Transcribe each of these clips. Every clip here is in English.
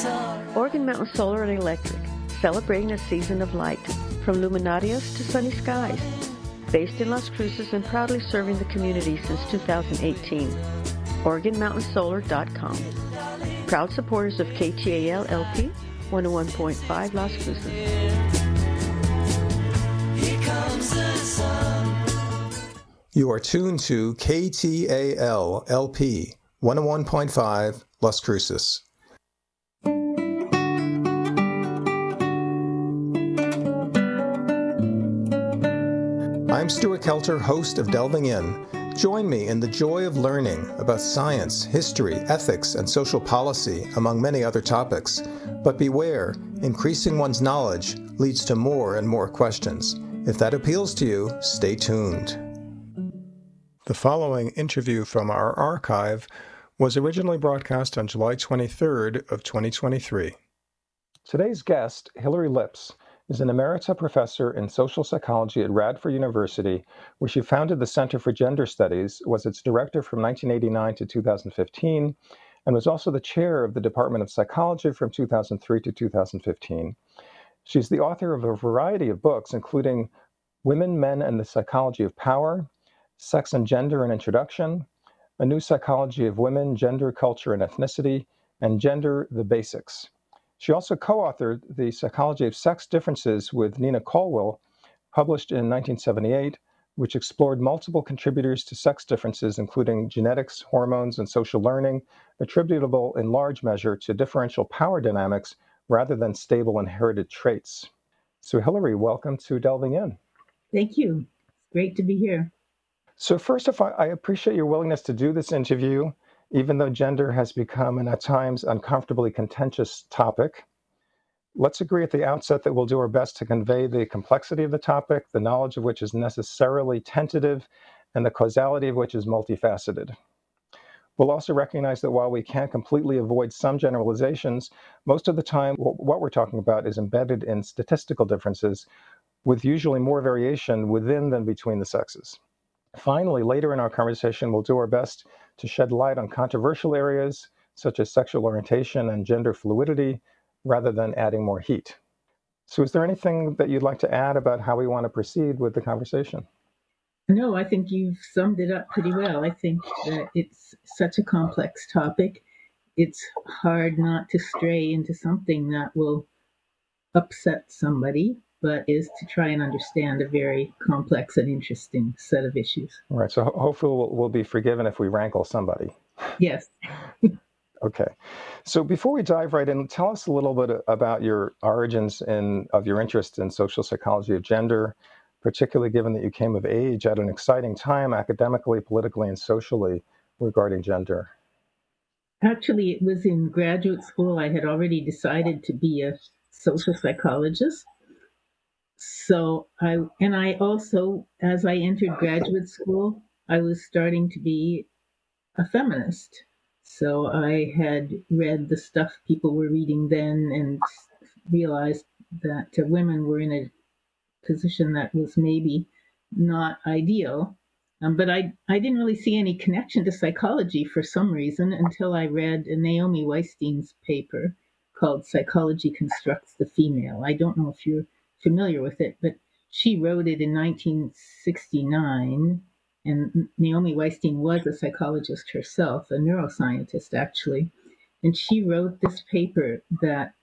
Organ Mountain Solar and Electric, celebrating a season of light, from luminarias to sunny skies. Based in Las Cruces and proudly serving the community since 2018. OrganMountainSolar.com. Proud supporters of KTAL LP 101.5 Las Cruces. Here comes the sun. You are tuned to KTAL LP 101.5 Las Cruces. I'm Stuart Kelter, host of Delving In. Join me in the joy of learning about science, history, ethics, and social policy, among many other topics. But beware, increasing one's knowledge leads to more and more questions. If that appeals to you, stay tuned. The following interview from our archive was originally broadcast on July 23rd of 2023. Today's guest, Hilary Lips, is an emerita professor in social psychology at Radford University, where she founded the Center for Gender Studies, was its director from 1989 to 2015, and was also the chair of the Department of Psychology from 2003 to 2015. She's the author of a variety of books, including Women, Men, and the Psychology of Power, Sex and Gender: An Introduction, A New Psychology of Women, Gender, Culture, and Ethnicity, and Gender: The Basics. She also co-authored The Psychology of Sex Differences with Nina Colwell, published in 1978, which explored multiple contributors to sex differences, including genetics, hormones, and social learning, attributable in large measure to differential power dynamics rather than stable inherited traits. So Hilary, welcome to Delving In. Thank you. Great to be here. So first off, I appreciate your willingness to do this interview, even though gender has become an at times uncomfortably contentious topic. Let's agree at the outset that we'll do our best to convey the complexity of the topic, the knowledge of which is necessarily tentative, and the causality of which is multifaceted. We'll also recognize that while we can't completely avoid some generalizations, most of the time what we're talking about is embedded in statistical differences, with usually more variation within than between the sexes. Finally, later in our conversation, we'll do our best to shed light on controversial areas such as sexual orientation and gender fluidity, rather than adding more heat. So is there anything that you'd like to add about how we want to proceed with the conversation? No, I think you've summed it up pretty well. I think that it's such a complex topic. It's hard not to stray into something that will upset somebody, but is to try and understand a very complex and interesting set of issues. All right, so hopefully we'll be forgiven if we rankle somebody. Yes. Okay. So before we dive right in, tell us a little bit about your origins of your interest in social psychology of gender, particularly given that you came of age at an exciting time academically, politically, and socially regarding gender. Actually, it was in graduate school. I had already decided to be a social psychologist. So I also, as I entered graduate school, I was starting to be a feminist. So I had read the stuff people were reading then and realized that women were in a position that was maybe not ideal. But I didn't really see any connection to psychology for some reason until I read Naomi Weisstein's paper called Psychology Constructs the Female. I don't know if you're familiar with it, but she wrote it in 1969, and Naomi Weisstein was a psychologist herself, a neuroscientist actually, and she wrote this paper that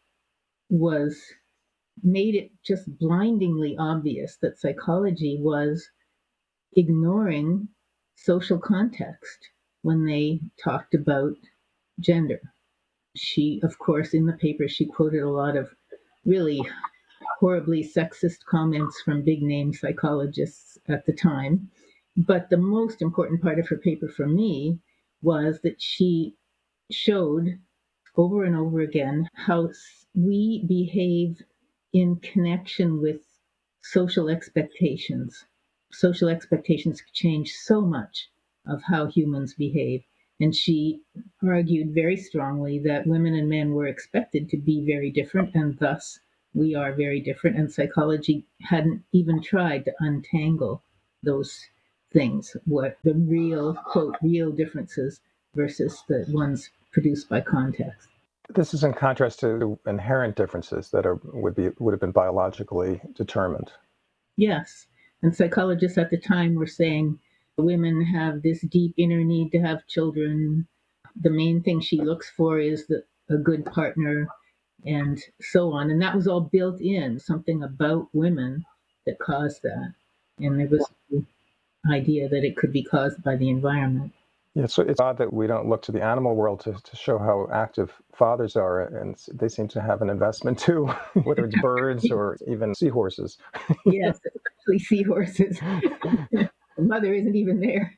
made it just blindingly obvious that psychology was ignoring social context when they talked about gender. She, of course, in the paper, she quoted a lot of really horribly sexist comments from big-name psychologists at the time. But the most important part of her paper for me was that she showed over and over again how we behave in connection with social expectations. Social expectations change so much of how humans behave. And she argued very strongly that women and men were expected to be very different, and thus we are very different. And psychology hadn't even tried to untangle those things, what the real, quote, real differences versus the ones produced by context. This is in contrast to inherent differences that would have been biologically determined. Yes. And psychologists at the time were saying women have this deep inner need to have children. The main thing she looks for is a good partner and so on. And that was all built in, something about women that caused that. And there was the idea that it could be caused by the environment. Yeah, so it's odd that we don't look to the animal world to show how active fathers are, and they seem to have an investment too, whether it's birds or even seahorses. Yes, especially seahorses. The mother isn't even there.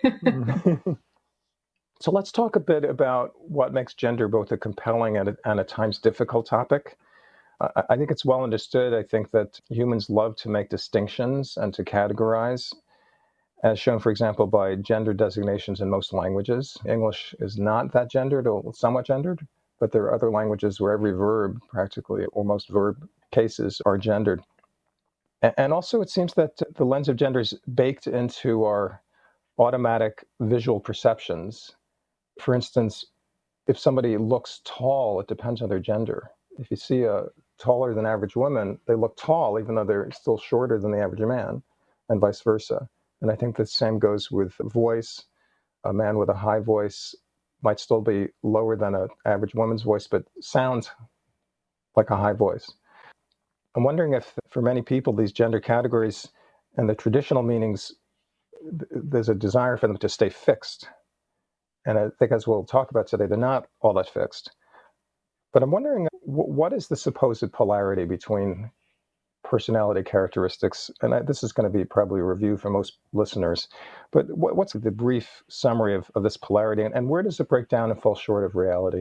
So let's talk a bit about what makes gender both a compelling and at times difficult topic. I think it's well understood, I think, that humans love to make distinctions and to categorize, as shown, for example, by gender designations in most languages. English is not that gendered, or somewhat gendered, but there are other languages where every verb, practically, or most verb cases are gendered. And also, it seems that the lens of gender is baked into our automatic visual perceptions. For instance, if somebody looks tall, it depends on their gender. If you see a taller than average woman, they look tall, even though they're still shorter than the average man, and vice versa. And I think the same goes with voice. A man with a high voice might still be lower than an average woman's voice, but sounds like a high voice. I'm wondering if, for many people, these gender categories and the traditional meanings, there's a desire for them to stay fixed. And I think, as we'll talk about today, they're not all that fixed. But I'm wondering, what is the supposed polarity between personality characteristics? And this is going to be probably a review for most listeners, but what's the brief summary of this polarity, and where does it break down and fall short of reality?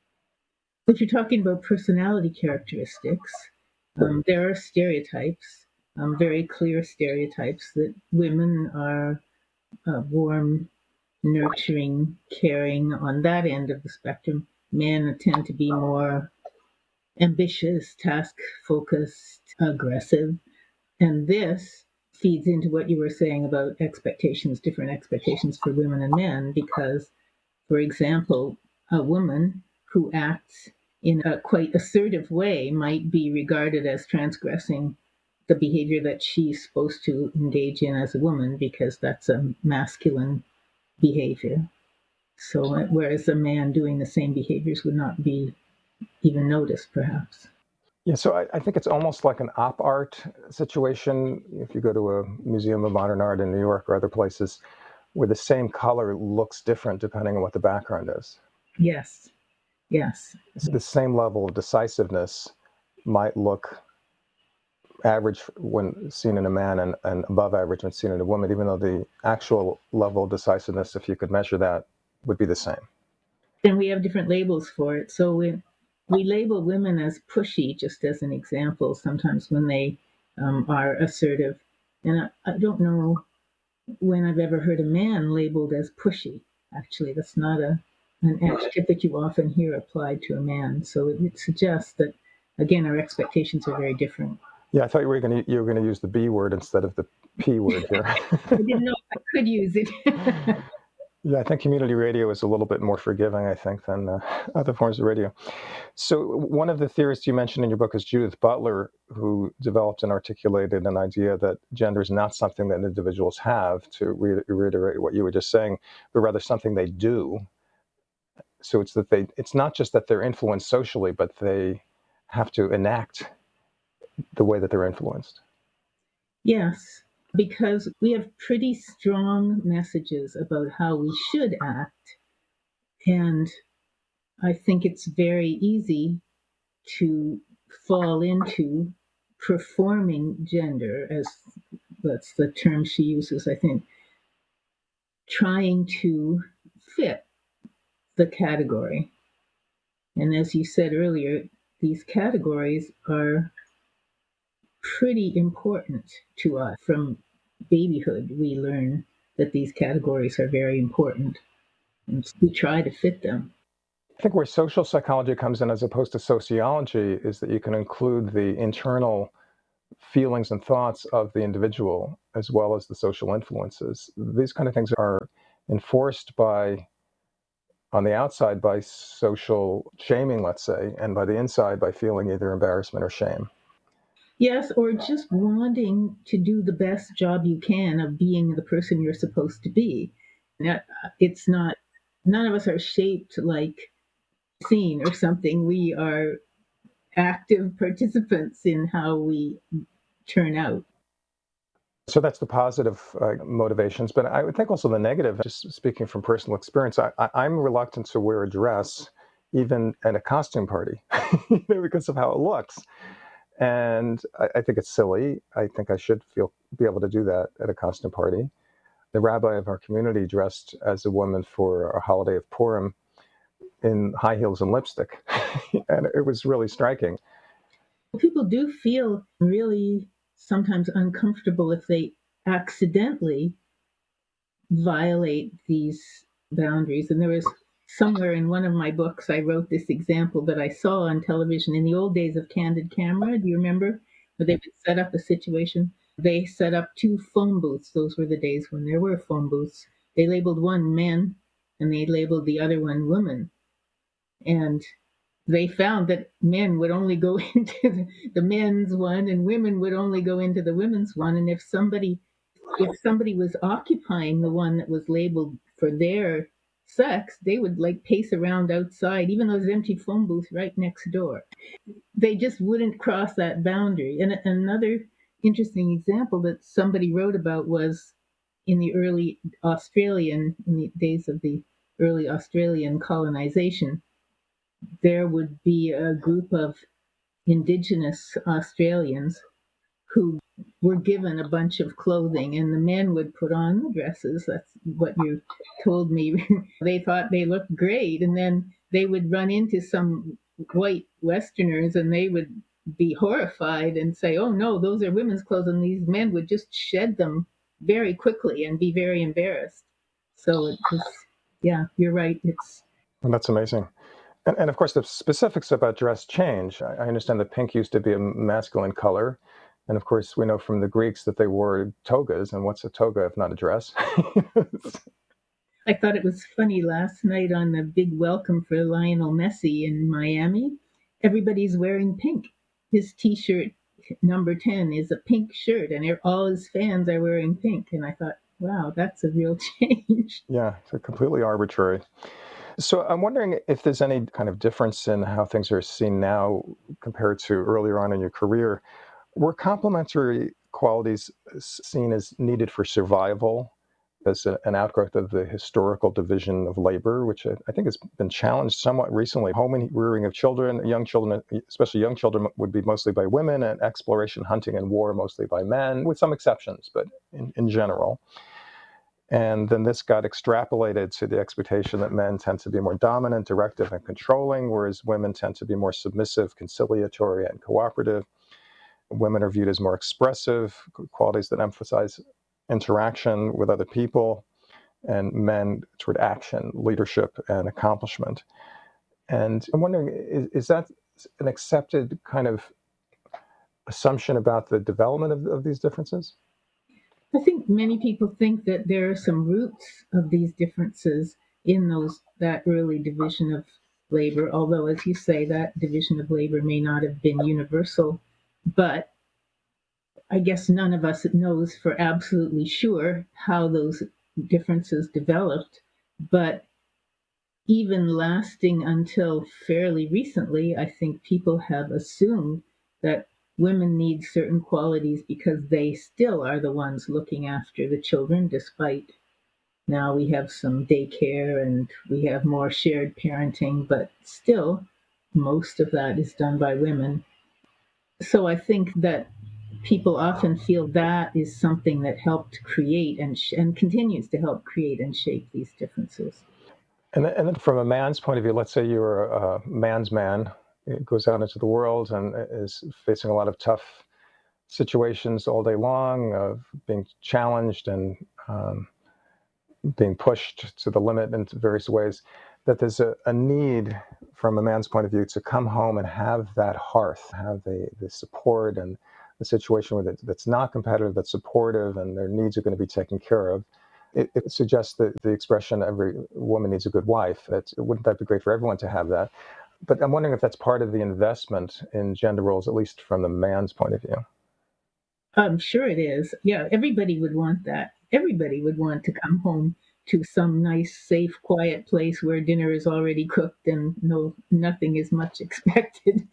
If you're talking about personality characteristics, there are stereotypes, very clear stereotypes that women are warm, nurturing, caring on that end of the spectrum. Men tend to be more ambitious, task-focused, aggressive. And this feeds into what you were saying about expectations, different expectations for women and men, because, for example, a woman who acts in a quite assertive way might be regarded as transgressing the behavior that she's supposed to engage in as a woman, because that's a masculine behavior. So, whereas a man doing the same behaviors would not be even noticed, perhaps. Yeah, so I think it's almost like an op art situation. If you go to a Museum of Modern Art in New York or other places, where the same color looks different depending on what the background is. Yes, yes. So the same level of decisiveness might look average when seen in a man and above average when seen in a woman, even though the actual level of decisiveness, if you could measure that, would be the same. And we have different labels for it. So we label women as pushy, just as an example, sometimes when they are assertive. And I don't know when I've ever heard a man labeled as pushy. Actually, that's not an adjective that you often hear applied to a man. So it suggests that, again, our expectations are very different. Yeah, I thought you were going to use the B word instead of the P word here. I didn't know if I could use it. Yeah, I think community radio is a little bit more forgiving, I think, than other forms of radio. So one of the theorists you mentioned in your book is Judith Butler, who developed and articulated an idea that gender is not something that individuals have, to reiterate what you were just saying, but rather something they do. So it's not just that they're influenced socially, but they have to enact the way that they're influenced. Yes, because we have pretty strong messages about how we should act. And I think it's very easy to fall into performing gender, as that's the term she uses, I think, trying to fit the category. And as you said earlier, these categories are pretty important to us. From babyhood, we learn that these categories are very important, and we try to fit them. I think where social psychology comes in as opposed to sociology is that you can include the internal feelings and thoughts of the individual as well as the social influences. These kind of things are enforced by on the outside by social shaming, let's say, and by the inside by feeling either embarrassment or shame. Yes, or just wanting to do the best job you can of being the person you're supposed to be. It's not, none of us are shaped like scene or something. We are active participants in how we turn out. So that's the positive motivations, but I would think also the negative, just speaking from personal experience, I'm reluctant to wear a dress even at a costume party because of how it looks. And I think it's silly. I think I should be able to do that at a costume party. The rabbi of our community dressed as a woman for a holiday of Purim in high heels and lipstick. And it was really striking. People do feel really sometimes uncomfortable if they accidentally violate these boundaries. And there was somewhere in one of my books, I wrote this example that I saw on television in the old days of Candid Camera. Do you remember? Where they would set up a situation. They set up 2 phone booths. Those were the days when there were phone booths. They labeled one men and they labeled the other one women. And they found that men would only go into the men's one and women would only go into the women's one. And if somebody was occupying the one that was labeled for their sex, they would like pace around outside, even though there's an empty phone booth right next door. They just wouldn't cross that boundary. And another interesting example that somebody wrote about was in the days of the early Australian colonization, there would be a group of Indigenous Australians who were given a bunch of clothing, and the men would put on the dresses. That's what you told me. They thought they looked great, and then they would run into some white Westerners, and they would be horrified and say, "Oh no, those are women's clothes," and these men would just shed them very quickly and be very embarrassed. So it was, yeah, you're right. Well, that's amazing. And of course, the specifics about dress change. I understand that pink used to be a masculine color. And of course, we know from the Greeks that they wore togas. And what's a toga if not a dress? I thought it was funny last night on the big welcome for Lionel Messi in Miami. Everybody's wearing pink. His T-shirt, number 10, is a pink shirt, and all his fans are wearing pink. And I thought, wow, that's a real change. Yeah, it's completely arbitrary. So I'm wondering if there's any kind of difference in how things are seen now compared to earlier on in your career. Were complementary qualities seen as needed for survival as an outgrowth of the historical division of labor, which I think has been challenged somewhat recently? Home and rearing of children, young children, especially young children, would be mostly by women, and exploration, hunting, and war mostly by men, with some exceptions, but in general. And then this got extrapolated to the expectation that men tend to be more dominant, directive, and controlling, whereas women tend to be more submissive, conciliatory, and cooperative. Women are viewed as more expressive, qualities that emphasize interaction with other people, and men toward action, leadership, and accomplishment. And I'm wondering, is that an accepted kind of assumption about the development of these differences? I think many people think that there are some roots of these differences in that early division of labor, although, as you say, that division of labor may not have been universal. But I guess none of us knows for absolutely sure how those differences developed. But even lasting until fairly recently, I think people have assumed that women need certain qualities because they still are the ones looking after the children, despite now we have some daycare and we have more shared parenting, but still most of that is done by women. So I think that people often feel that is something that helped create and continues to help create and shape these differences. And then from a man's point of view, let's say you're a man's man, goes out into the world and is facing a lot of tough situations all day long, of being challenged and being pushed to the limit in various ways, that there's a need from a man's point of view to come home and have that hearth, have the support and the situation that's not competitive, that's supportive, and their needs are going to be taken care of. it suggests that the expression every woman needs a good wife. Wouldn't that be great for everyone to have that? But I'm wondering if that's part of the investment in gender roles, at least from the man's point of view. I'm sure it is. Yeah, everybody would want that. Everybody would want to come home to some nice, safe, quiet place where dinner is already cooked and nothing is much expected.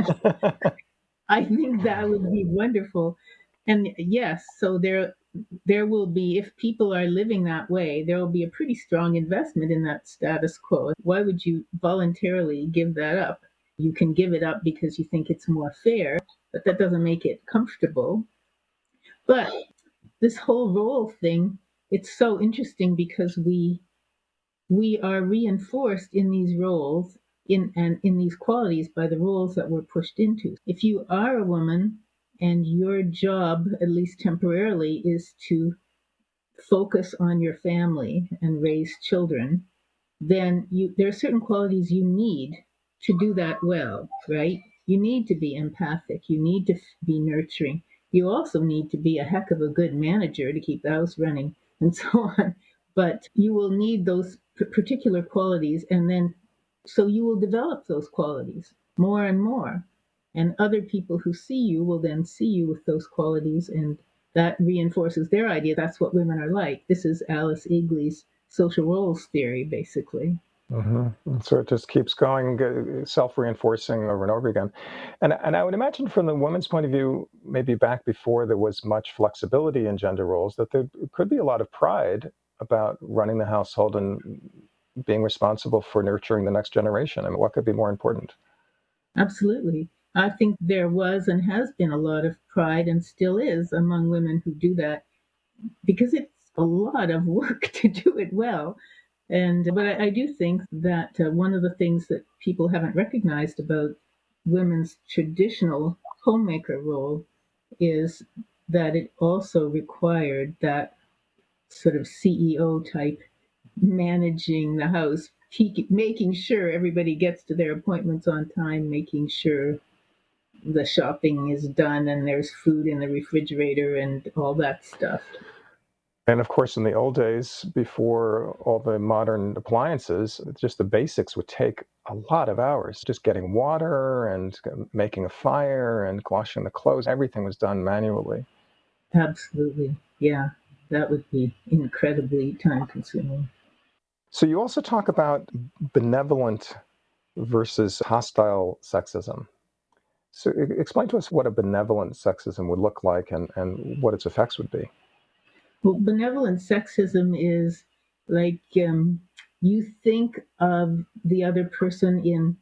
I think that would be wonderful. And yes, so there will be, if people are living that way, there will be a pretty strong investment in that status quo. Why would you voluntarily give that up? You can give it up because you think it's more fair, but that doesn't make it comfortable. But this whole role thing, it's so interesting because we are reinforced in these roles in these qualities by the roles that we're pushed into. If you are a woman and your job, at least temporarily, is to focus on your family and raise children, then there are certain qualities you need to do that well, right? You need to be empathic. You need to be nurturing. You also need to be a heck of a good manager to keep the house running and so on. But you will need those particular qualities, and then so you will develop those qualities more and more. And other people who see you will then see you with those qualities, and that reinforces their idea that's what women are like. This is Alice Eagly's social roles theory, basically. Mm-hmm. So it just keeps going, self-reinforcing over and over again. And I would imagine from the woman's point of view, maybe back before there was much flexibility in gender roles, that there could be a lot of pride about running the household and being responsible for nurturing the next generation. I mean, what could be more important? Absolutely. I think there was and has been a lot of pride, and still is, among women who do that, because it's a lot of work to do it well. But I do think that one of the things that people haven't recognized about women's traditional homemaker role is that it also required that sort of CEO type managing the house, making sure everybody gets to their appointments on time, making sure the shopping is done and there's food in the refrigerator and all that stuff. And of course, in the old days, before all the modern appliances, just the basics would take a lot of hours. Just getting water and making a fire and washing the clothes, everything was done manually. Absolutely. Yeah, that would be incredibly time consuming. So you also talk about benevolent versus hostile sexism. So explain to us what a benevolent sexism would look like and what its effects would be. Well, benevolent sexism is like you think of the other person in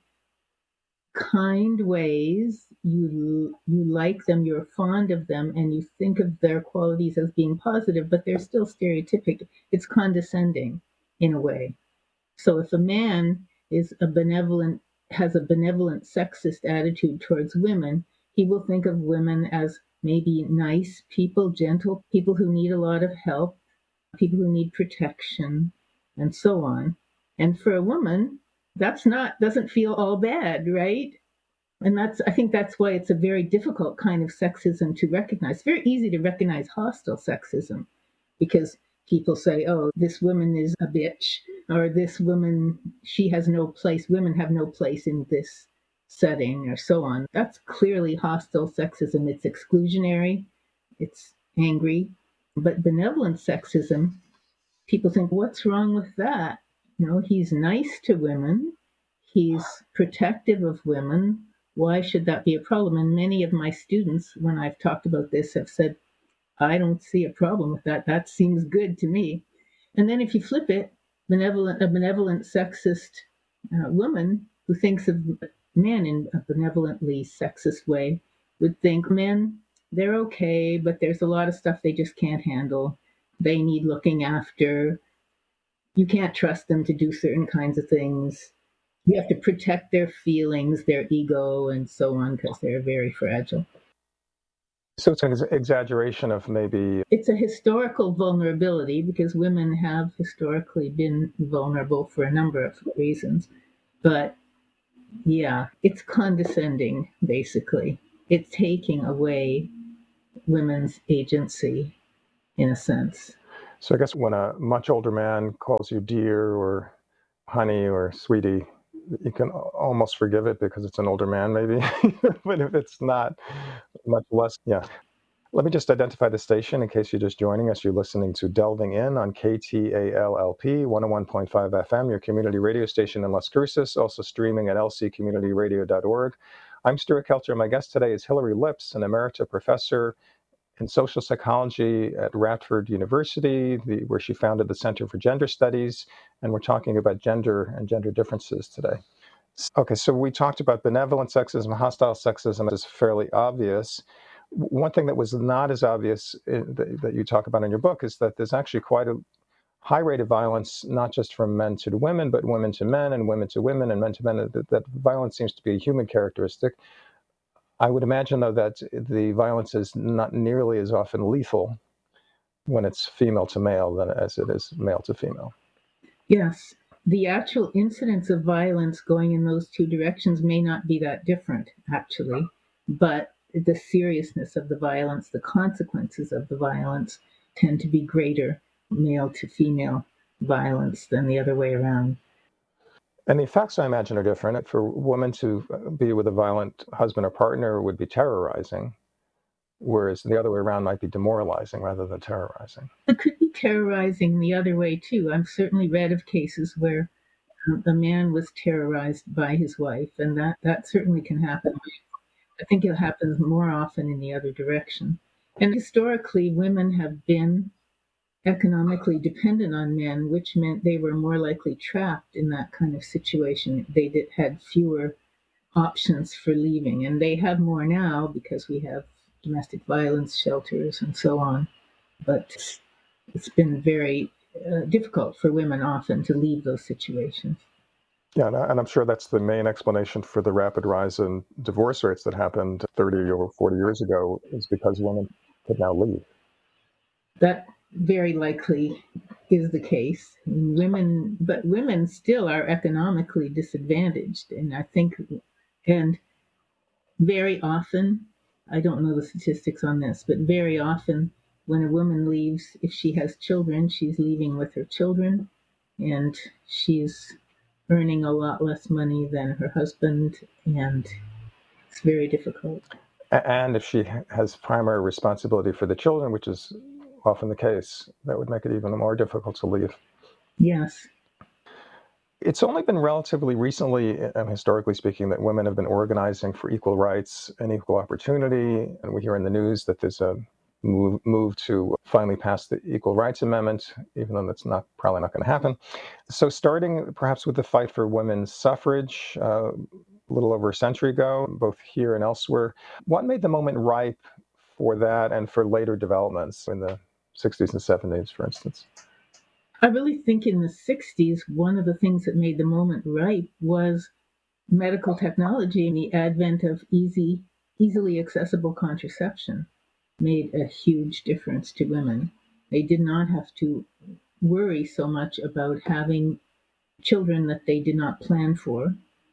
kind ways, you like them, you're fond of them, and you think of their qualities as being positive, but they're still stereotypic. It's condescending in a way. So if a man has a benevolent sexist attitude towards women, he will think of women as maybe nice people, gentle people who need a lot of help, people who need protection, and so on. And for a woman, doesn't feel all bad, right? And I think that's why it's a very difficult kind of sexism to recognize. It's very easy to recognize hostile sexism because people say, oh, this woman is a bitch, or this woman, she has no place, women have no place in this setting, or so on. That's clearly hostile sexism. It's exclusionary, it's angry. But benevolent sexism, people think, what's wrong with that? He's nice to women, he's protective of women. Why should that be a problem? And many of my students, when I've talked about this, have said, I don't see a problem with that. That seems good to me. And then if you flip it, a benevolent sexist woman who thinks of men in a benevolently sexist way would think men, they're okay, but there's a lot of stuff they just can't handle. They need looking after. You can't trust them to do certain kinds of things. You have to protect their feelings, their ego, and so on, because they're very fragile. So it's an exaggeration of maybe... It's a historical vulnerability because women have historically been vulnerable for a number of reasons. But yeah, it's condescending, basically. It's taking away women's agency, in a sense. So I guess when a much older man calls you dear or honey or sweetie, you can almost forgive it because it's an older man, maybe. But if it's not, much less, yeah. Let me just identify the station in case you're just joining us. You're listening to Delving In on KTALLP 101.5 FM, your community radio station in Las Cruces, also streaming at lccommunityradio.org. I'm Stuart Kelter. My guest today is Hilary Lips, an emerita professor in social psychology at Radford University, where she founded the Center for Gender Studies, and we're talking about gender and gender differences today. Okay, so we talked about benevolent sexism, hostile sexism is fairly obvious. One thing that was not as obvious that you talk about in your book is that there's actually quite a high rate of violence, not just from men to women, but women to men and women to women and men to men. That violence seems to be a human characteristic. I would imagine, though, that the violence is not nearly as often lethal when it's female to male than as it is male to female. Yes, the actual incidence of violence going in those two directions may not be that different, actually, but the seriousness of the violence, the consequences of the violence tend to be greater male to female violence than the other way around. And the effects, I imagine, are different. For women to be with a violent husband or partner would be terrorizing, whereas the other way around might be demoralizing rather than terrorizing. It could be terrorizing the other way, too. I've certainly read of cases where a man was terrorized by his wife, and that certainly can happen. I think it happens more often in the other direction. And historically, women have been economically dependent on men, which meant they were more likely trapped in that kind of situation. They had fewer options for leaving, and they have more now because we have domestic violence shelters and so on. But it's been very difficult for women often to leave those situations. Yeah, and I'm sure that's the main explanation for the rapid rise in divorce rates that happened 30 or 40 years ago, is because women could now leave. That very likely is the case. But women still are economically disadvantaged, and I think, and very often, I don't know the statistics on this, but very often when a woman leaves, if she has children, she's leaving with her children, and she's earning a lot less money than her husband, and it's very difficult. And if she has primary responsibility for the children, which is often the case, that would make it even more difficult to leave. Yes. It's only been relatively recently, historically speaking, that women have been organizing for equal rights and equal opportunity. And we hear in the news that there's a move to finally pass the Equal Rights Amendment, even though that's probably not going to happen. So starting perhaps with the fight for women's suffrage a little over a century ago, both here and elsewhere, what made the moment ripe for that and for later developments in the 60s and 70s, for instance? I really think in the 60s, one of the things that made the moment ripe was medical technology, and the advent of easily accessible contraception made a huge difference to women. They did not have to worry so much about having children that they did not plan for,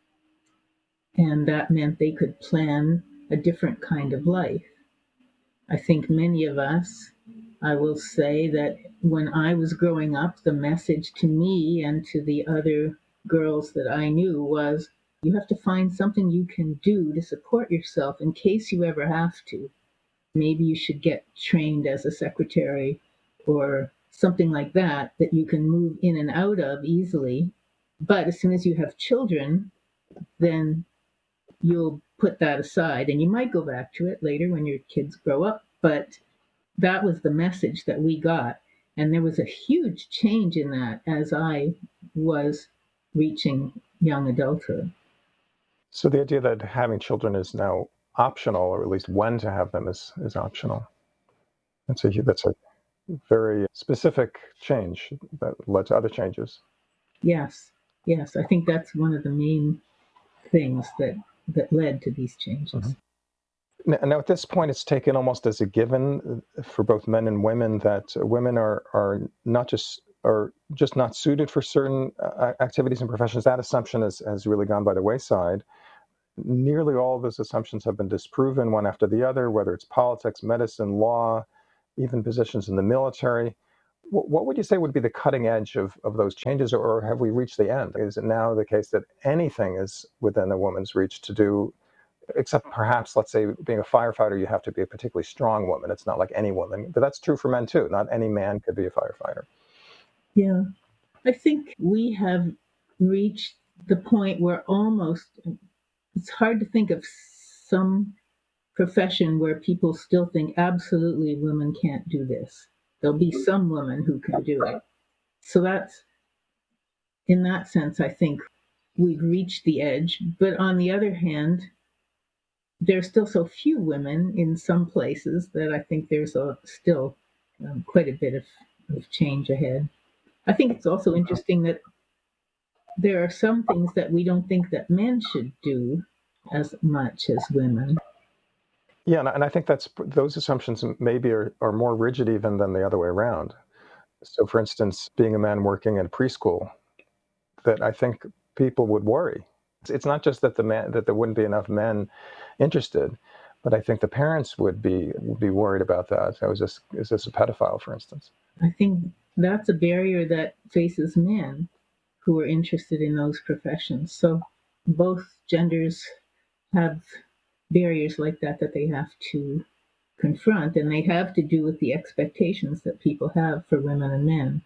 and that meant they could plan a different kind of life. I think many of us, I will say that when I was growing up, the message to me and to the other girls that I knew was, you have to find something you can do to support yourself in case you ever have to. Maybe you should get trained as a secretary or something like that you can move in and out of easily. But as soon as you have children, then you'll put that aside, and you might go back to it later when your kids grow up. But that was the message that we got. And there was a huge change in that as I was reaching young adulthood. So the idea that having children is now optional, or at least when to have them is optional. That's a very specific change that led to other changes. Yes. I think that's one of the main things that led to these changes. Mm-hmm. Now, at this point, it's taken almost as a given for both men and women that women are just not suited for certain activities and professions. That assumption has really gone by the wayside. Nearly all of those assumptions have been disproven one after the other, whether it's politics, medicine, law, even positions in the military. What would you say would be the cutting edge of those changes, or have we reached the end? Is it now the case that anything is within a woman's reach to do, except perhaps, let's say, being a firefighter, you have to be a particularly strong woman. It's not like any woman, but that's true for men too. Not any man could be a firefighter. Yeah. I think we have reached the point where it's hard to think of some profession where people still think absolutely women can't do this. There'll be some women who can do it. So in that sense, I think we've reached the edge. But on the other hand, there's still so few women in some places that I think there's still quite a bit of change ahead. I think it's also interesting that there are some things that we don't think that men should do as much as women. Yeah, and I think those assumptions maybe are more rigid even than the other way around. So, for instance, being a man working in preschool, that I think people would worry. It's not just that that there wouldn't be enough men interested, but I think the parents would be worried about that. So, is this a pedophile, for instance? I think that's a barrier that faces men who are interested in those professions. So, both genders have barriers like that they have to confront, and they have to do with the expectations that people have for women and men.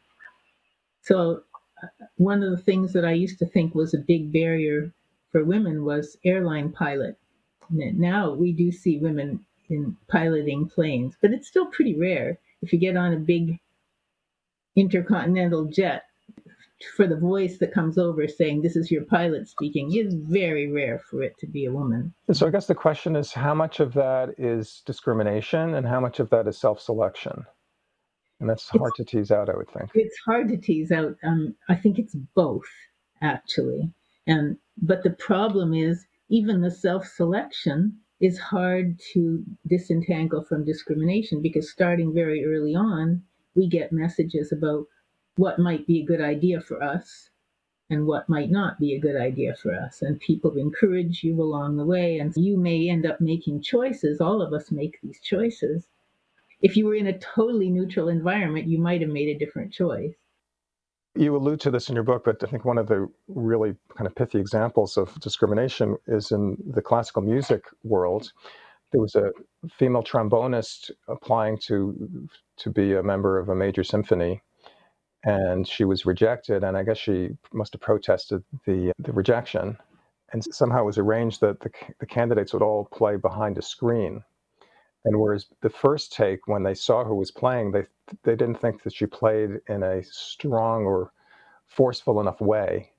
So one of the things that I used to think was a big barrier for women was airline pilot. Now we do see women in piloting planes, but it's still pretty rare. If you get on a big intercontinental jet, for the voice that comes over saying, "This is your pilot speaking," it's very rare for it to be a woman. So I guess the question is, how much of that is discrimination and how much of that is self-selection? And that's hard to tease out, I would think. It's hard to tease out. I think it's both, actually. But the problem is, even the self-selection is hard to disentangle from discrimination, because starting very early on, we get messages about what might be a good idea for us and what might not be a good idea for us. And people encourage you along the way. And you may end up making choices. All of us make these choices. If you were in a totally neutral environment, you might have made a different choice. You allude to this in your book, but I think one of the really kind of pithy examples of discrimination is in the classical music world. There was a female trombonist applying to be a member of a major symphony, and she was rejected, and I guess she must have protested the rejection. And somehow it was arranged that the candidates would all play behind a screen. And whereas the first take, when they saw who was playing, they didn't think that she played in a strong or forceful enough way.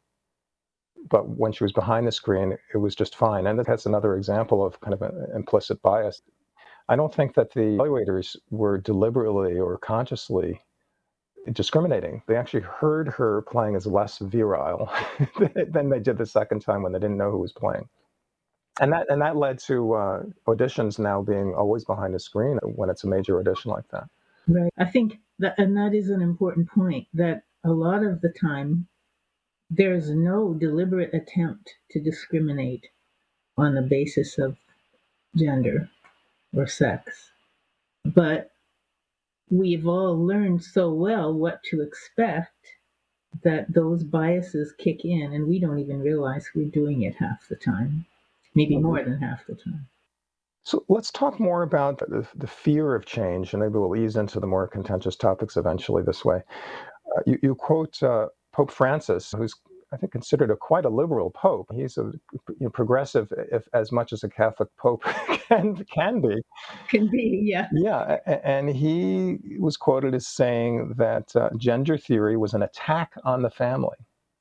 But when she was behind the screen, it was just fine. And that's another example of kind of an implicit bias. I don't think that the evaluators were deliberately or consciously discriminating. They actually heard her playing as less virile than they did the second time when they didn't know who was playing. And that led to auditions now being always behind a screen when it's a major audition like that. Right. I think that is an important point, that a lot of the time there's no deliberate attempt to discriminate on the basis of gender or sex. But we've all learned so well what to expect that those biases kick in, and we don't even realize we're doing it half the time, maybe more than half the time. So let's talk more about the fear of change, and maybe we'll ease into the more contentious topics eventually this way. You quote Pope Francis, who's I think considered quite a liberal pope. He's a progressive, if as much as a Catholic pope can be. Can be, yeah. Yeah, and he was quoted as saying that gender theory was an attack on the family.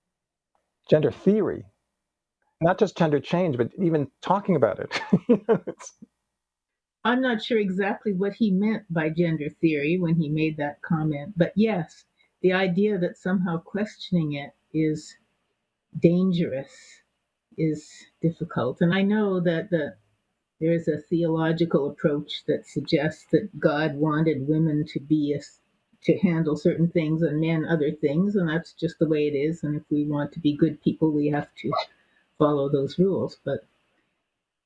Gender theory, not just gender change, but even talking about it. I'm not sure exactly what he meant by gender theory when he made that comment, but yes, the idea that somehow questioning it is dangerous is difficult. And I know that there is a theological approach that suggests that God wanted women to handle certain things and men other things, and that's just the way it is. And if we want to be good people, we have to follow those rules. But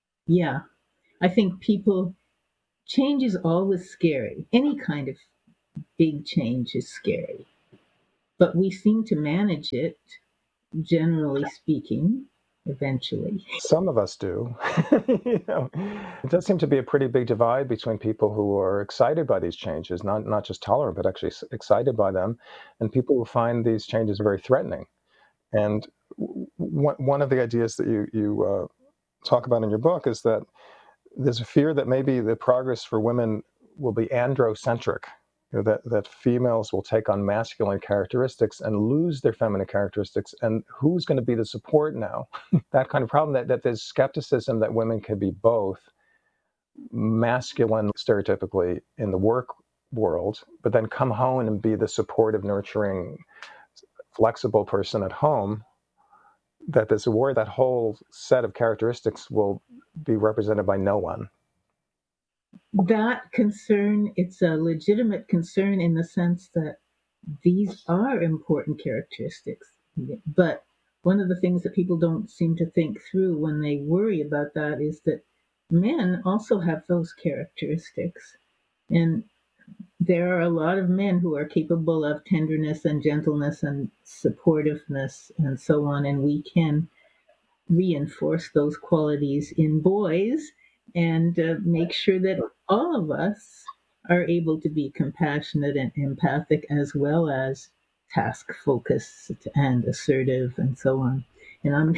yeah, I think change is always scary. Any kind of big change is scary. But we seem to manage it, generally speaking, eventually. Some of us do. It does seem to be a pretty big divide between people who are excited by these changes, not just tolerant, but actually excited by them, and people who find these changes very threatening. And one of the ideas that you talk about in your book is that there's a fear that maybe the progress for women will be androcentric, that females will take on masculine characteristics and lose their feminine characteristics. And who's going to be the support now? That kind of problem, that there's skepticism that women can be both masculine stereotypically in the work world, but then come home and be the supportive, nurturing, flexible person at home. That there's a worry that whole set of characteristics will be represented by no one. That concern, it's a legitimate concern in the sense that these are important characteristics. But one of the things that people don't seem to think through when they worry about that is that men also have those characteristics. And there are a lot of men who are capable of tenderness and gentleness and supportiveness and so on, and we can reinforce those qualities in boys and make sure that all of us are able to be compassionate and empathic as well as task focused and assertive and so on. And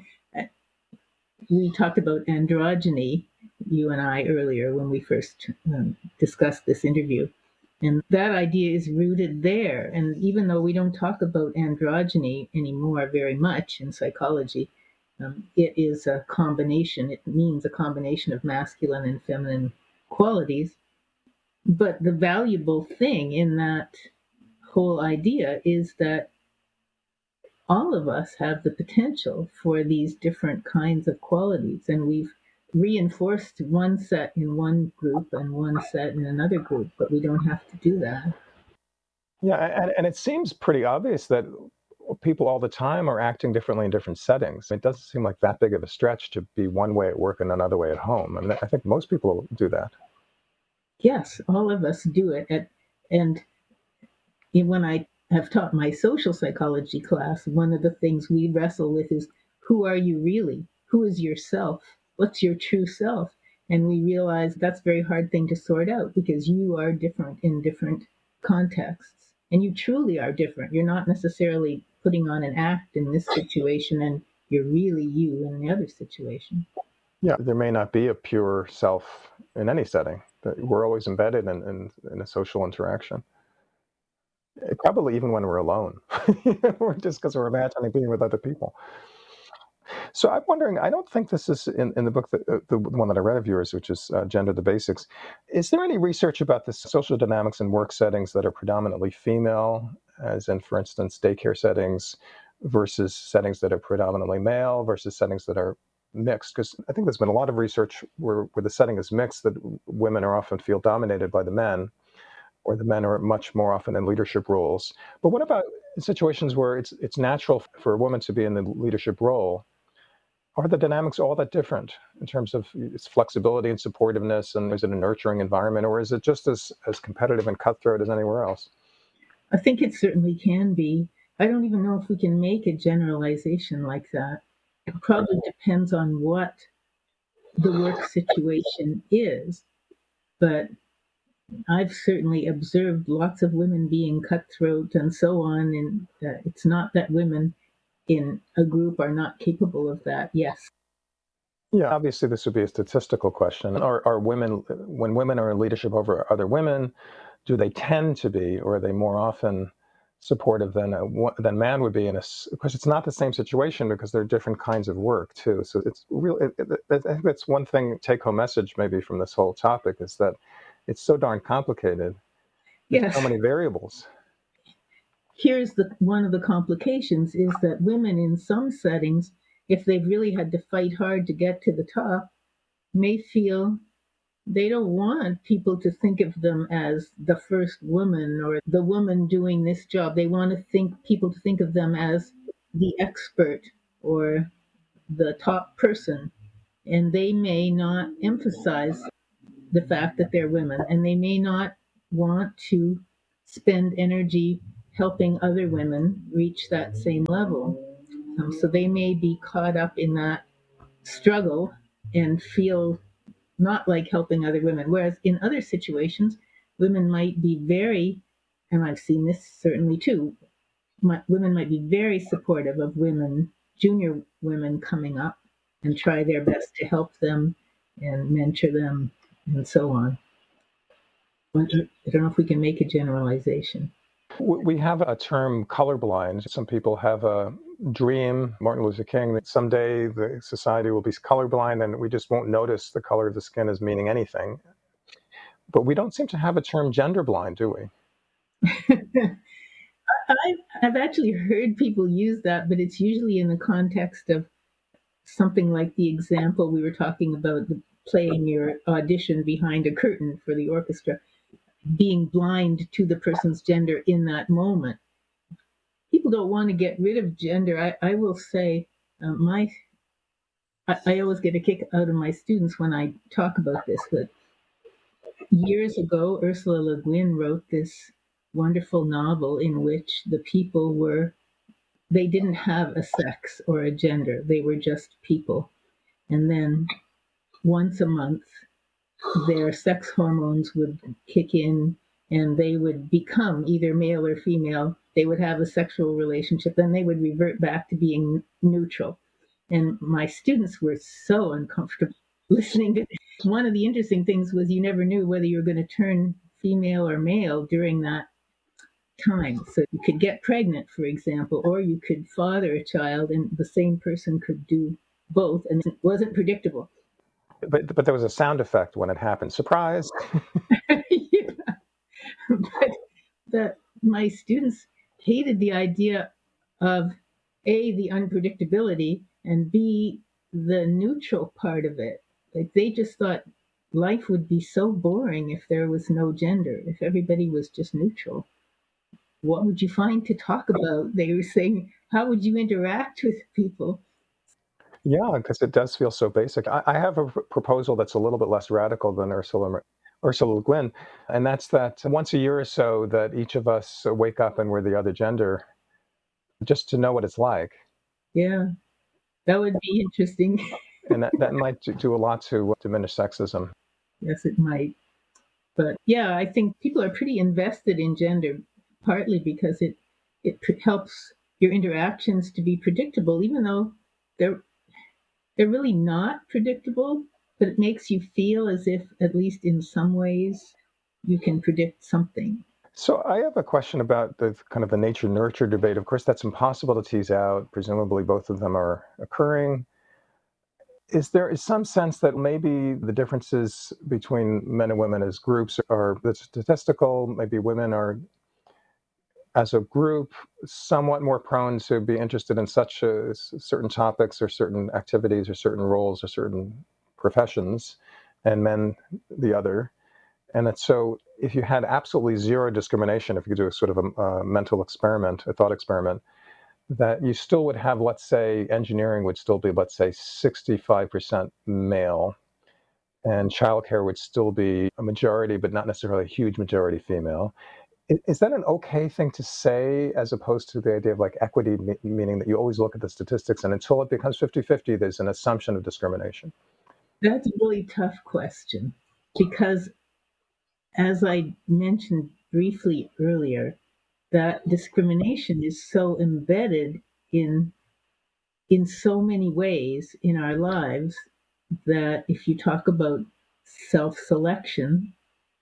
we talked about androgyny, you and I, earlier when we first discussed this interview. And that idea is rooted there. And even though we don't talk about androgyny anymore very much in psychology, it is a combination. It means a combination of masculine and feminine qualities. But the valuable thing in that whole idea is that all of us have the potential for these different kinds of qualities. And we've reinforced one set in one group and one set in another group, but we don't have to do that. Yeah, and it seems pretty obvious that people all the time are acting differently in different settings. It doesn't seem like that big of a stretch to be one way at work and another way at home. I mean, I think most people do that. Yes, all of us do it. And when I have taught my social psychology class, one of the things we wrestle with is, who are you really? Who is yourself? What's your true self? And we realize that's a very hard thing to sort out because you are different in different contexts. And you truly are different. You're not necessarily putting on an act in this situation and you're really you in the other situation. Yeah, there may not be a pure self in any setting. We're always embedded in a social interaction. Probably even when we're alone, just because we're imagining being with other people. So I'm wondering, I don't think this is in the book, the one that I read of yours, which is Gender, the Basics. Is there any research about the social dynamics in work settings that are predominantly female, as in, for instance, daycare settings versus settings that are predominantly male versus settings that are mixed? Because I think there's been a lot of research where the setting is mixed, that women are often feel dominated by the men, or the men are much more often in leadership roles. But what about situations where it's natural for a woman to be in the leadership role? Are the dynamics all that different in terms of its flexibility and supportiveness? And is it a nurturing environment, or is it just as competitive and cutthroat as anywhere else? I think it certainly can be. I don't even know if we can make a generalization like that. It probably depends on what the work situation is. But I've certainly observed lots of women being cutthroat and so on. And it's not that women in a group are not capable of that. Yes. Yeah, obviously this would be a statistical question. Are women, when women are in leadership over other women, do they tend to be, or are they more often supportive than man would be? Because it's not the same situation, because there are different kinds of work too. So it's really, I think that's one thing, take-home message maybe from this whole topic, is that it's so darn complicated. There's Yes. so many variables. Here's one of the complications is that women in some settings, if they've really had to fight hard to get to the top, may feel they don't want people to think of them as the first woman or the woman doing this job. They want people to think of them as the expert or the top person. And they may not emphasize the fact that they're women, and they may not want to spend energy helping other women reach that same level. So they may be caught up in that struggle and feel not like helping other women. Whereas in other situations, women might be very, and I've seen this certainly too, women might be very supportive of women, junior women coming up, and try their best to help them and mentor them and so on. I don't know if we can make a generalization. We have a term colorblind. Some people have a dream, Martin Luther King, that someday the society will be colorblind and we just won't notice the color of the skin as meaning anything. But we don't seem to have a term gender blind, do we? I've actually heard people use that, but it's usually in the context of something like the example we were talking about, playing your audition behind a curtain for the orchestra, being blind to the person's gender in that moment. People don't want to get rid of gender. I will say, I always get a kick out of my students when I talk about this, but years ago, Ursula Le Guin wrote this wonderful novel in which the people they didn't have a sex or a gender. They were just people. And then once a month, their sex hormones would kick in and they would become either male or female. They would have a sexual relationship, then they would revert back to being neutral. And my students were so uncomfortable listening to this. One of the interesting things was you never knew whether you were going to turn female or male during that time. So you could get pregnant, for example, or you could father a child and the same person could do both, and it wasn't predictable. But there was a sound effect when it happened. Surprise! Yeah. But my students hated the idea of A, the unpredictability, and B, the neutral part of it. Like they just thought life would be so boring if there was no gender, if everybody was just neutral. What would you find to talk about? They were saying, how would you interact with people? Yeah, because it does feel so basic. I have a proposal that's a little bit less radical than Ursula Le Guin, and that's that once a year or so that each of us wake up and we're the other gender, just to know what it's like. Yeah, that would be interesting. And that might do a lot to diminish sexism. Yes, it might. But yeah, I think people are pretty invested in gender, partly because it helps your interactions to be predictable, even though they're really not predictable, but it makes you feel as if, at least in some ways, you can predict something. So I have a question about the kind of the nature-nurture debate. Of course, that's impossible to tease out. Presumably, both of them are occurring. Is there some sense that maybe the differences between men and women as groups are statistical? Maybe women are, as a group, somewhat more prone to be interested in such certain topics or certain activities or certain roles or certain professions, and men the other. And that so if you had absolutely zero discrimination, if you could do a sort of a mental experiment, a thought experiment, that you still would have, let's say, engineering would still be, let's say, 65% male, and childcare would still be a majority, but not necessarily a huge majority female. Is that an okay thing to say, as opposed to the idea of like equity, meaning that you always look at the statistics and until it becomes 50-50, there's an assumption of discrimination? That's a really tough question because, as I mentioned briefly earlier, that discrimination is so embedded in so many ways in our lives that if you talk about self-selection,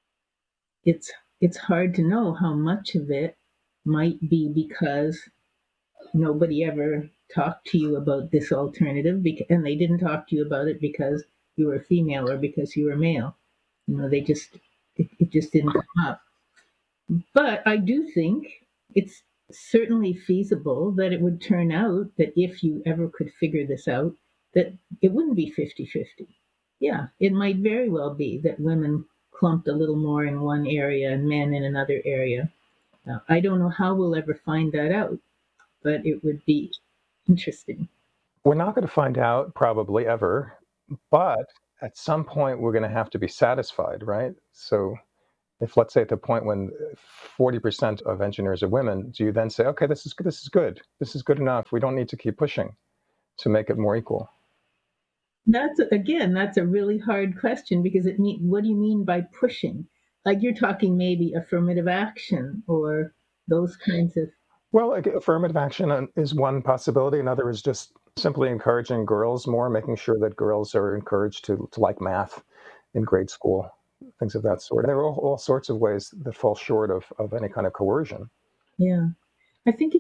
it's hard to know how much of it might be because nobody ever talked to you about this alternative, and they didn't talk to you about it because you were female or because you were male. They just it just didn't come up. But I do think it's certainly feasible that it would turn out that if you ever could figure this out, that it wouldn't be 50-50. Yeah, it might very well be that women clumped a little more in one area and men in another area. I don't know how we'll ever find that out, but it would be interesting. We're not going to find out probably ever, but at some point we're going to have to be satisfied, right? So If, let's say, at the point when 40% of engineers are women, do you then say, okay, this is good, this is good enough, we don't need to keep pushing to make it more equal? That's a really hard question, because what do you mean by pushing? Like, you're talking maybe affirmative action or those kinds of. Well, affirmative action is one possibility. Another is just simply encouraging girls more, making sure that girls are encouraged to like math in grade school, things of that sort. There are all sorts of ways that fall short of any kind of coercion. Yeah. I think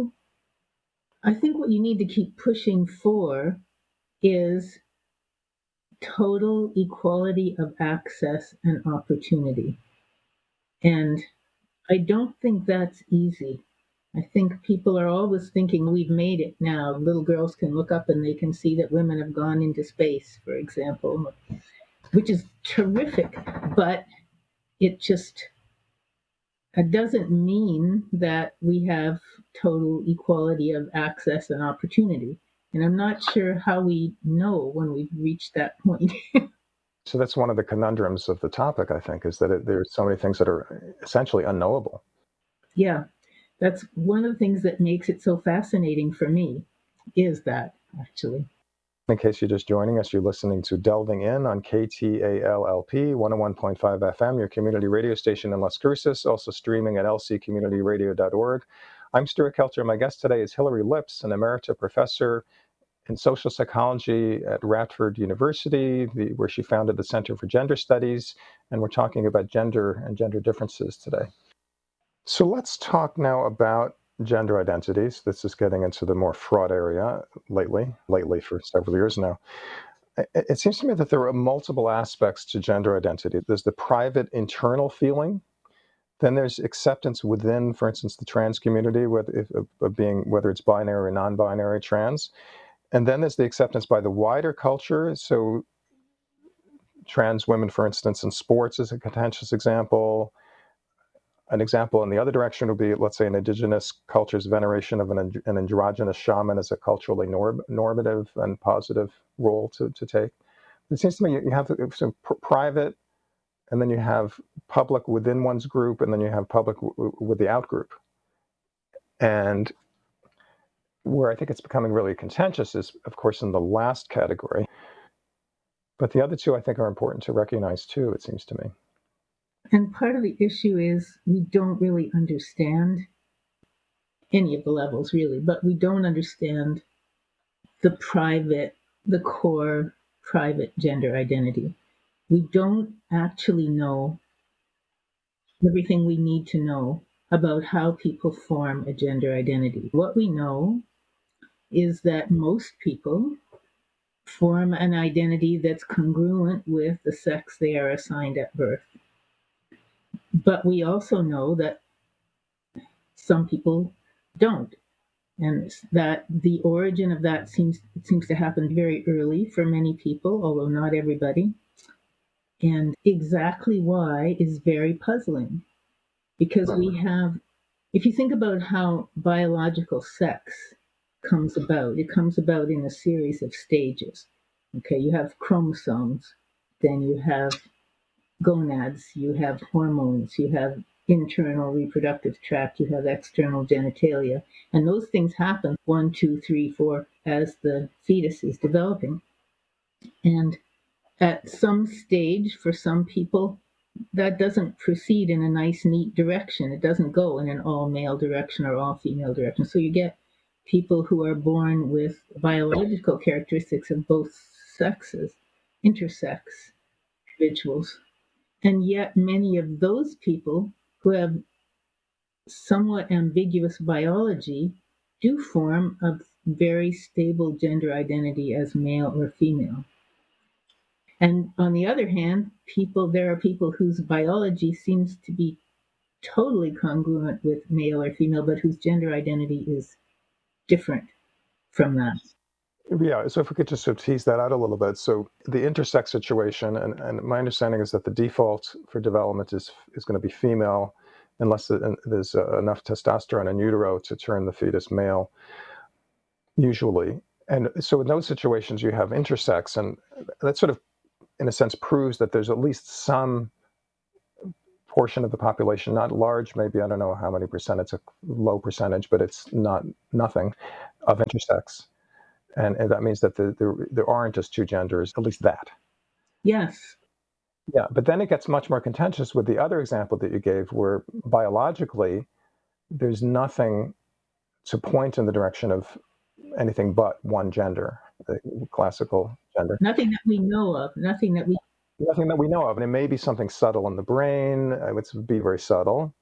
what you need to keep pushing for is total equality of access and opportunity. And I don't think that's easy. I think people are always thinking we've made it now. Little girls can look up and they can see that women have gone into space, for example, which is terrific. But it doesn't mean that we have total equality of access and opportunity. And I'm not sure how we know when we've reached that point. So that's one of the conundrums of the topic, I think, is that there's so many things that are essentially unknowable. Yeah, that's one of the things that makes it so fascinating for me, is that, actually. In case you're just joining us, you're listening to Delving In on KTALLP 101.5 FM, your community radio station in Las Cruces, also streaming at lccommunityradio.org. I'm Stuart Kelter. My guest today is Hilary Lips, an emerita professor in social psychology at Radford University, where she founded the Center for Gender Studies, and we're talking about gender and gender differences today. So let's talk now about gender identities. This is getting into the more fraught area lately for several years now. It seems to me that there are multiple aspects to gender identity. There's the private internal feeling. Then there's acceptance within, for instance, the trans community, whether it's binary or non-binary trans. And then there's the acceptance by the wider culture. So trans women, for instance, in sports is a contentious example. An example in the other direction would be, let's say, an indigenous culture's veneration of an androgynous shaman as a culturally normative and positive role to take. It seems to me you have some private, and then you have public within one's group, and then you have public with the out group. And where I think it's becoming really contentious is, of course, in the last category. But the other two, I think, are important to recognize too, it seems to me. And part of the issue is we don't really understand any of the levels, really, but we don't understand the core private gender identity. We don't actually know everything we need to know about how people form a gender identity. What we know is that most people form an identity that's congruent with the sex they are assigned at birth. But we also know that some people don't, and that the origin of that seems to happen very early for many people, although not everybody. And exactly why is very puzzling, because if you think about how biological sex comes about, it comes about in a series of stages. Okay, you have chromosomes, then you have gonads, you have hormones, you have internal reproductive tract, you have external genitalia, and those things happen 1, 2, 3, 4 as the fetus is developing. And at some stage, for some people, that doesn't proceed in a nice, neat direction. It doesn't go in an all-male direction or all-female direction. So you get people who are born with biological characteristics of both sexes, intersex individuals. And yet many of those people who have somewhat ambiguous biology do form a very stable gender identity as male or female. And on the other hand, there are people whose biology seems to be totally congruent with male or female, but whose gender identity is different from that. Yeah, so if we could just sort of tease that out a little bit. So the intersex situation, and my understanding is that the default for development is going to be female, unless there's enough testosterone in utero to turn the fetus male, usually. And so in those situations, you have intersex, and that sort of, in a sense, proves that there's at least some portion of the population, not large, maybe, I don't know how many percent, it's a low percentage, but it's not nothing, of intersex. And that means that there aren't just two genders, at least that. Yes. Yeah, but then it gets much more contentious with the other example that you gave, where biologically there's nothing to point in the direction of anything but one gender, the classical gender. Nothing that we know of, nothing that we know of. And it may be something subtle in the brain. It would be very subtle.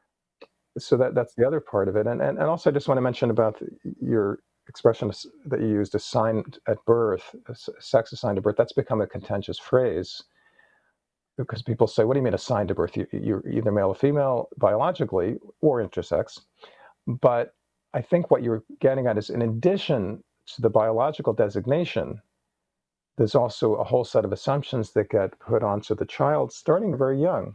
So that's the other part of it. And also I just want to mention about your expression that you used, assigned at birth, sex assigned at birth. That's become a contentious phrase because people say, what do you mean assigned to birth? You're either male or female biologically or intersex. But I think what you're getting at is, in addition to the biological designation, there's also a whole set of assumptions that get put onto the child starting very young.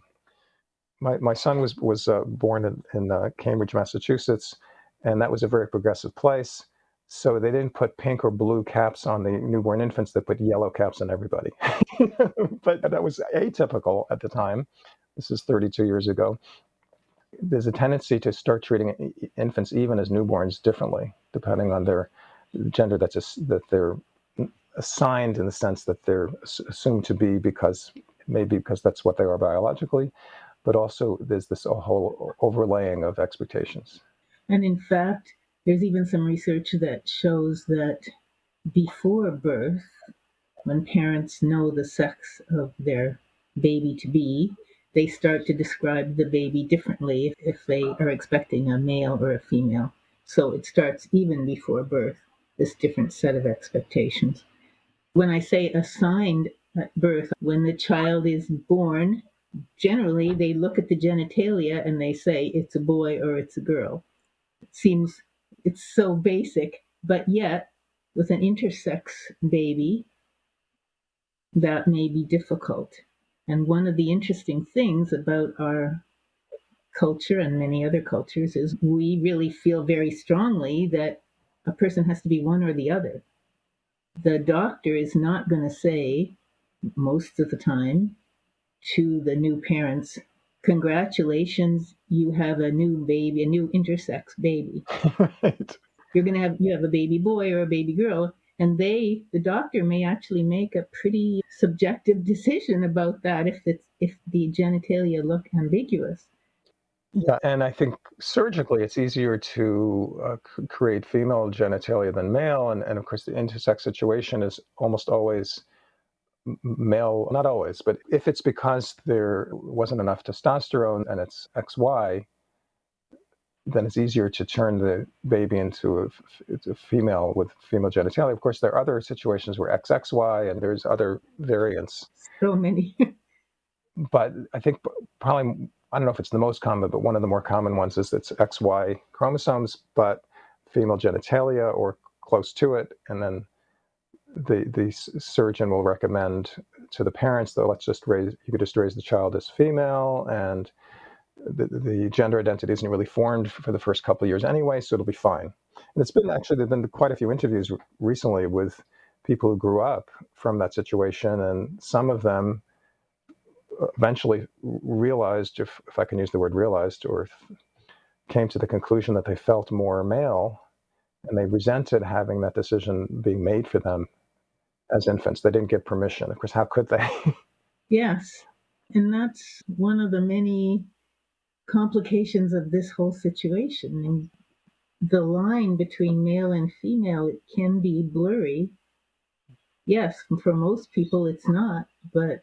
My son was born in Cambridge, Massachusetts, and that was a very progressive place. So they didn't put pink or blue caps on the newborn infants, they put yellow caps on everybody. But that was atypical at the time. This is 32 years ago. There's a tendency to start treating infants, even as newborns, differently, depending on their gender that they're assigned, in the sense that they're assumed to be because that's what they are biologically, but also there's this whole overlaying of expectations. And in fact, there's even some research that shows that before birth, when parents know the sex of their baby to be, they start to describe the baby differently if they are expecting a male or a female. So it starts even before birth, this different set of expectations. When I say assigned at birth, when the child is born, generally they look at the genitalia and they say it's a boy or it's a girl. It seems it's so basic, but yet with an intersex baby, that may be difficult. And one of the interesting things about our culture and many other cultures is we really feel very strongly that a person has to be one or the other. The doctor is not going to say, most of the time, to the new parents, congratulations, you have a new baby, a new intersex baby. Right. You have a baby boy or a baby girl, and the doctor may actually make a pretty subjective decision about that if the genitalia look ambiguous. Yeah, and I think surgically it's easier to create female genitalia than male, and of course the intersex situation is almost always male, not always, but if it's because there wasn't enough testosterone and it's XY, then it's easier to turn the baby into a female with female genitalia. Of course, there are other situations where XXY and there's other variants. So many. But I think probably, I don't know if it's the most common, but one of the more common ones is it's XY chromosomes, but female genitalia or close to it. And then the surgeon will recommend to the parents that you could just raise the child as female, and the gender identity isn't really formed for the first couple of years anyway, so it'll be fine. And there've been quite a few interviews recently with people who grew up from that situation, and some of them eventually realized, if I can use the word realized, or came to the conclusion that they felt more male, and they resented having that decision being made for them as infants. They didn't get permission. Of course, how could they? Yes. And that's one of the many complications of this whole situation. And the line between male and female, it can be blurry. Yes, for most people it's not, but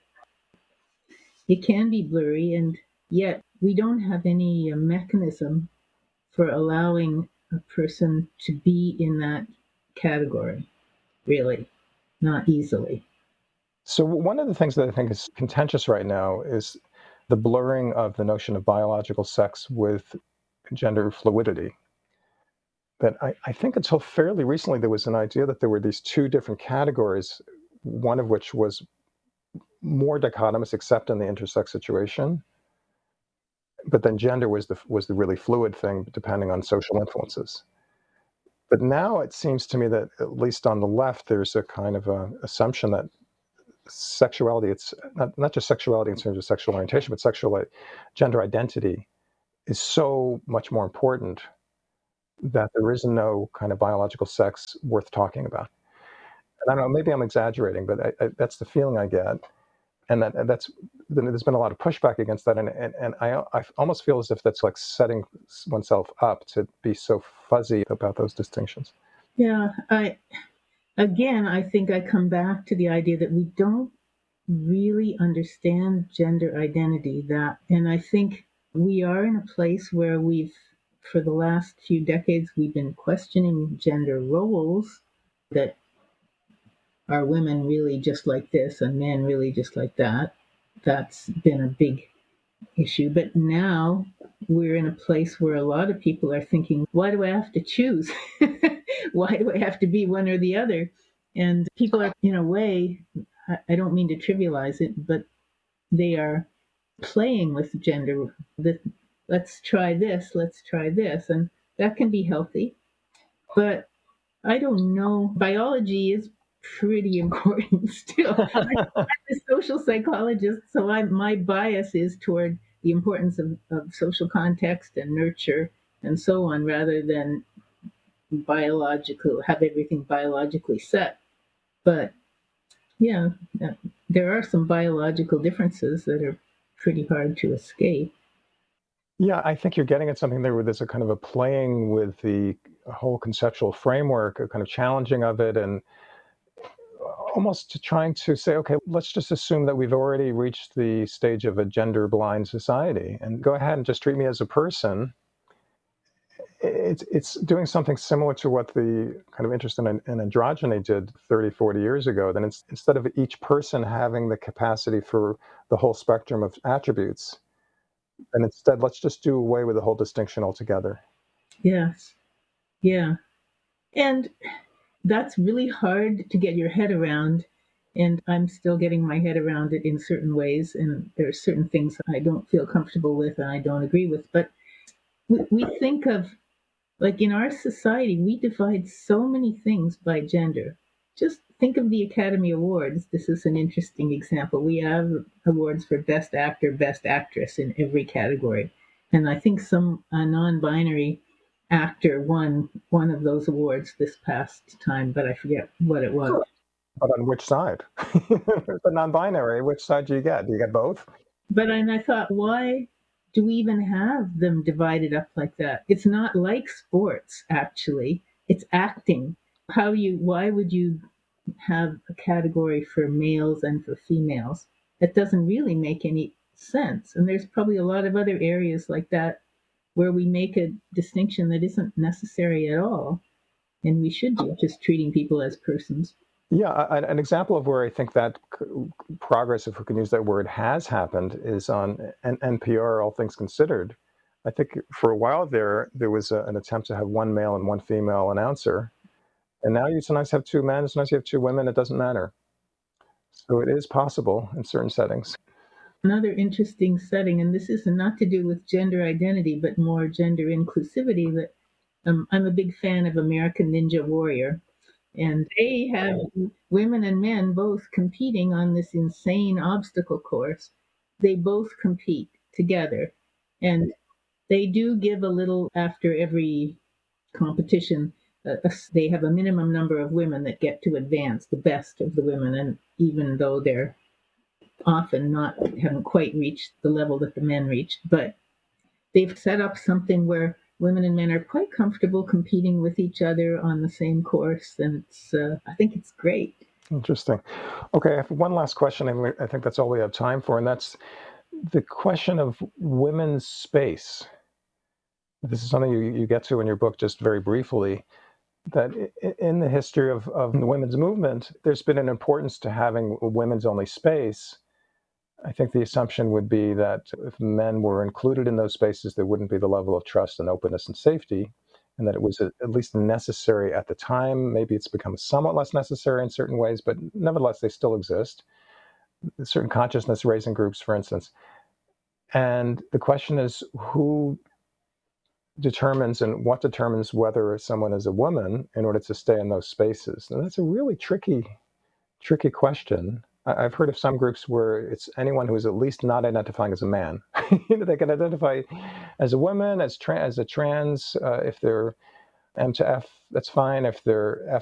it can be blurry, and yet we don't have any mechanism for allowing a person to be in that category, really, not easily. So one of the things that I think is contentious right now is the blurring of the notion of biological sex with gender fluidity. But I think until fairly recently, there was an idea that there were these two different categories, one of which was more dichotomous, except in the intersex situation. But then gender was the really fluid thing, depending on social influences. But now it seems to me that, at least on the left, there's a kind of assumption that sexuality, it's not just sexuality in terms of sexual orientation, but gender identity is so much more important that there is no kind of biological sex worth talking about. And I don't know, maybe I'm exaggerating, but that's the feeling I get. And there's been a lot of pushback against that. And I almost feel as if that's like setting oneself up to be so fuzzy about those distinctions. Yeah, I think I come back to the idea that we don't really understand gender identity, and I think we are in a place where for the last few decades, we've been questioning gender roles, that are women really just like this and men really just like that. That's been a big issue. But now we're in a place where a lot of people are thinking, why do I have to choose? Why do I have to be one or the other? And people are, in a way, I don't mean to trivialize it, but they are playing with gender. Let's try this, and that can be healthy. But I don't know. Biology is pretty important still. I'm a social psychologist, so my bias is toward the importance of social context and nurture and so on, rather than have everything biologically set. But yeah, there are some biological differences that are pretty hard to escape. Yeah, I think you're getting at something there where there's a kind of a playing with the whole conceptual framework, a kind of challenging of it, and almost trying to say, okay, let's just assume that we've already reached the stage of a gender-blind society and go ahead and just treat me as a person. It's doing something similar to what the kind of interest in androgyny did 30, 40 years ago. Then instead of each person having the capacity for the whole spectrum of attributes, and instead let's just do away with the whole distinction altogether. Yes. Yeah. And that's really hard to get your head around. And I'm still getting my head around it in certain ways. And there are certain things I don't feel comfortable with and I don't agree with. But we think of, like in our society, we divide so many things by gender. Just think of the Academy Awards. This is an interesting example. We have awards for Best Actor, Best Actress in every category. And I think a non-binary actor won one of those awards this past time, but I forget what it was. But on which side? The non-binary, which side do you get? Do you get both? But I thought, why do we even have them divided up like that? It's not like sports, actually. It's acting. Why would you have a category for males and for females? That doesn't really make any sense. And there's probably a lot of other areas like that where we make a distinction that isn't necessary at all. And we should be just treating people as persons. Yeah, an example of where I think that progress, if we can use that word, has happened is on NPR, All Things Considered. I think for a while there was an attempt to have one male and one female announcer. And now you sometimes have two men, sometimes you have two women, it doesn't matter. So it is possible in certain settings. Another interesting setting, and this is not to do with gender identity, but more gender inclusivity, that I'm a big fan of American Ninja Warrior. And they have women and men both competing on this insane obstacle course. They both compete together. And they do give a little after every competition. They have a minimum number of women that get to advance, the best of the women. And even though they're often haven't quite reached the level that the men reached, but they've set up something where women and men are quite comfortable competing with each other on the same course, and I think it's great. Interesting. Okay, I have one last question, and I think that's all we have time for, and that's the question of women's space. This is something you get to in your book just very briefly, that in the history of the women's movement, there's been an importance to having a women's only space. I think the assumption would be that if men were included in those spaces, there wouldn't be the level of trust and openness and safety, and that it was at least necessary at the time. Maybe it's become somewhat less necessary in certain ways, but nevertheless, they still exist. Certain consciousness raising groups, for instance. And the question is, who determines and what determines whether someone is a woman in order to stay in those spaces? And that's a really tricky question. I've heard of some groups where it's anyone who is at least not identifying as a man. They can identify as a woman, as a trans. If they're M to F, that's fine. If they're F